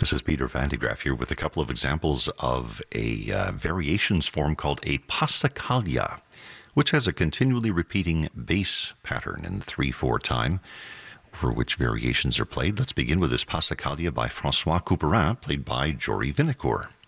This is Peter Van de Graaff here with a couple of examples of a variations form called a passacaglia, which has a continually repeating bass pattern in 3/4 time, for which variations are played. Let's begin with this passacaglia by François Couperin, played by Jory Vinacourt.